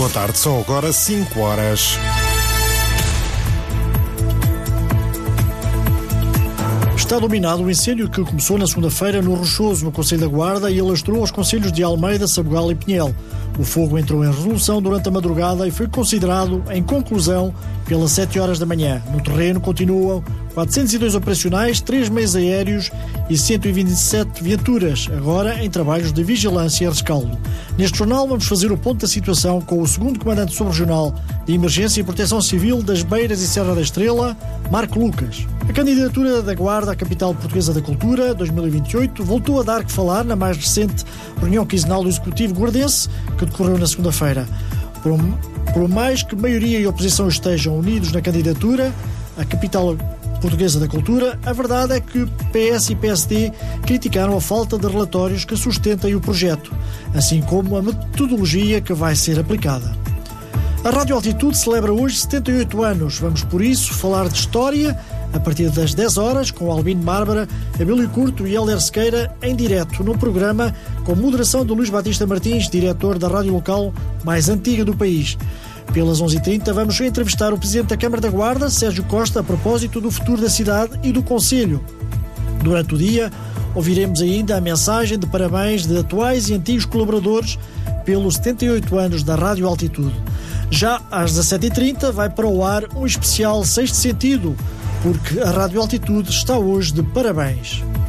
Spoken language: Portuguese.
Boa tarde, são agora 5 horas. Está dominado o incêndio que começou na segunda-feira no Rochoso, no Concelho da Guarda, e alastrou aos concelhos de Almeida, Sabugal e Pinhel. O fogo entrou em resolução durante a madrugada e foi considerado em conclusão pelas 7 horas da manhã. No terreno continuam 402 operacionais, 3 meios aéreos e 127 viaturas, agora em trabalhos de vigilância e rescaldo. Neste jornal vamos fazer o ponto da situação com o segundo comandante subregional de Emergência e Proteção Civil das Beiras e Serra da Estrela, Marco Lucas. A candidatura da Guarda à Capital Portuguesa da Cultura 2028 voltou a dar que falar na mais recente reunião quinzenal do Executivo guardense, que decorreu na segunda-feira. Por mais que maioria e oposição estejam unidos na candidatura à Capital Portuguesa da Cultura, a verdade é que PS e PSD criticaram a falta de relatórios que sustentem o projeto, assim como a metodologia que vai ser aplicada. A Rádio Altitude celebra hoje 78 anos. Vamos, por isso, falar de história a partir das 10 horas com Albino Bárbara, Abílio Curto e Hélder Sequeira em direto no programa com moderação de Luís Batista Martins, diretor da rádio local mais antiga do país. Pelas 11h30 vamos entrevistar o Presidente da Câmara da Guarda, Sérgio Costa, a propósito do futuro da cidade e do Concelho. Durante o dia ouviremos ainda a mensagem de parabéns de atuais e antigos colaboradores pelos 78 anos da Rádio Altitude. Já às 17h30 vai para o ar um especial Sexto Sentido, porque a Rádio Altitude está hoje de parabéns.